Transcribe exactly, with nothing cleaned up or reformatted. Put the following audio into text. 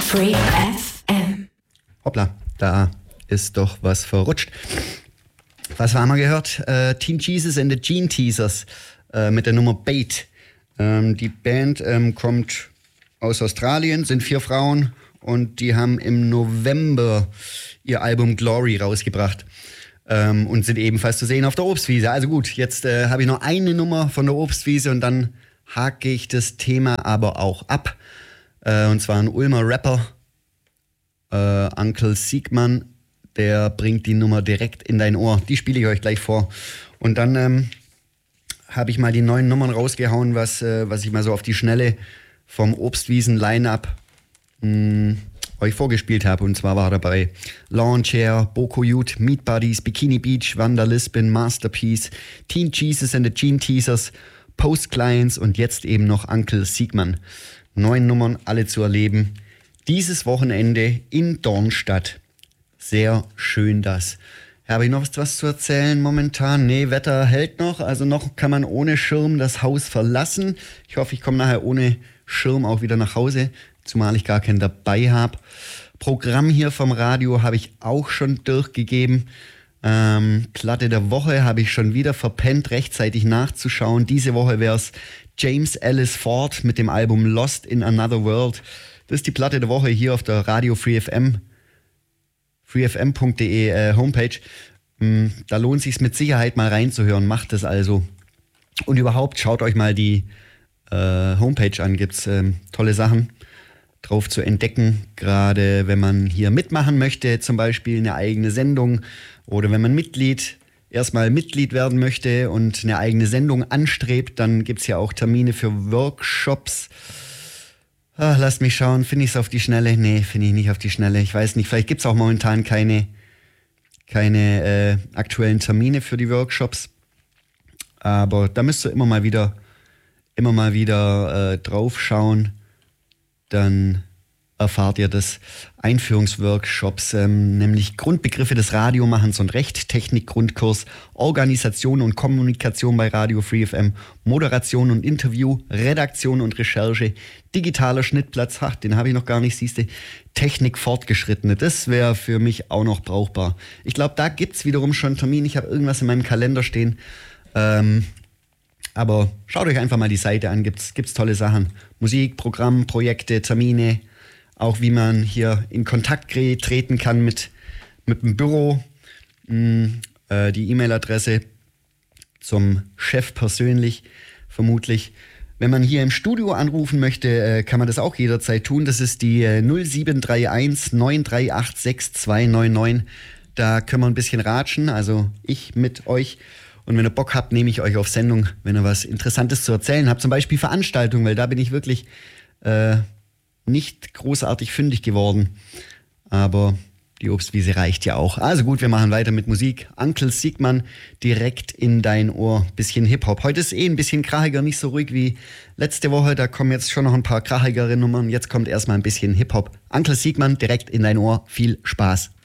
Free F M. Hoppla, da ist doch was verrutscht. Was haben wir gehört? Äh, Teen Jesus and the Gene Teasers äh, mit der Nummer Bait. Ähm, die Band ähm, kommt aus Australien, sind vier Frauen und die haben im November ihr Album Glory rausgebracht ähm, und sind ebenfalls zu sehen auf der Obstwiese. Also gut, jetzt äh, habe ich noch eine Nummer von der Obstwiese und dann hake ich das Thema aber auch ab. Äh, und zwar ein Ulmer Rapper, äh, Uncle Siegmann, der bringt die Nummer direkt in dein Ohr. Die spiele ich euch gleich vor. Und dann ähm, habe ich mal die neuen Nummern rausgehauen, was, äh, was ich mal so auf die Schnelle vom Obstwiesen-Line-Up mh, euch vorgespielt habe. Und zwar war dabei Lawn Chair, Boko Youth, Meat Buddies, Bikini Beach, Wanda Lisbon, Masterpiece, Teen Jesus and the Gene Teasers, Post Clients und jetzt eben noch Uncle Siegmann. Neun Nummern, alle zu erleben. Dieses Wochenende in Dornstadt. Sehr schön das. Habe ich noch was zu erzählen momentan? Nee, Wetter hält noch. Also noch kann man ohne Schirm das Haus verlassen. Ich hoffe, ich komme nachher ohne Schirm auch wieder nach Hause, zumal ich gar keinen dabei habe. Programm hier vom Radio habe ich auch schon durchgegeben. Ähm, Platte der Woche habe ich schon wieder verpennt, rechtzeitig nachzuschauen. Diese Woche wäre es James Ellis Ford mit dem Album Lost in Another World. Das ist die Platte der Woche hier auf der Radio Free F M, freefm punkt de äh, Homepage. Ähm, da lohnt es sich mit Sicherheit mal reinzuhören. Macht es also. Und überhaupt schaut euch mal die äh, Homepage an. Gibt es ähm, tolle Sachen drauf zu entdecken. Gerade wenn man hier mitmachen möchte, zum Beispiel eine eigene Sendung. Oder wenn man Mitglied, erstmal Mitglied werden möchte und eine eigene Sendung anstrebt, dann gibt es ja auch Termine für Workshops. Ach, lasst mich schauen, finde ich es auf die Schnelle? Nee, finde ich nicht auf die Schnelle. Ich weiß nicht, vielleicht gibt es auch momentan keine, keine äh, aktuellen Termine für die Workshops. Aber da müsst ihr immer mal wieder, immer mal wieder äh, drauf schauen. Dann erfahrt ihr das. Einführungsworkshops, ähm, nämlich Grundbegriffe des Radiomachens und Recht, Technik-Grundkurs, Organisation und Kommunikation bei Radio Free F M, Moderation und Interview, Redaktion und Recherche, digitaler Schnittplatz, ha, den habe ich noch gar nicht, siehste, Technik Fortgeschrittene, das wäre für mich auch noch brauchbar. Ich glaube, da gibt es wiederum schon einen Termin, ich habe irgendwas in meinem Kalender stehen, ähm, aber schaut euch einfach mal die Seite an, gibt's, gibt's tolle Sachen. Musik, Programm, Projekte, Termine, auch wie man hier in Kontakt treten kann mit, mit dem Büro. Mh, äh, die E-Mail-Adresse zum Chef persönlich, vermutlich. Wenn man hier im Studio anrufen möchte, äh, kann man das auch jederzeit tun. Das ist die äh, null sieben drei eins neun drei acht sechs zwei neun neun. Da können wir ein bisschen ratschen, also ich mit euch. Und wenn ihr Bock habt, nehme ich euch auf Sendung, wenn ihr was Interessantes zu erzählen habt. Zum Beispiel Veranstaltungen, weil da bin ich wirklich äh, nicht großartig fündig geworden. Aber die Obstwiese reicht ja auch. Also gut, wir machen weiter mit Musik. Uncle Siegmann direkt in dein Ohr. Bisschen Hip-Hop. Heute ist eh ein bisschen krachiger, nicht so ruhig wie letzte Woche. Da kommen jetzt schon noch ein paar krachigere Nummern. Jetzt kommt erstmal ein bisschen Hip-Hop. Uncle Siegmann direkt in dein Ohr. Viel Spaß.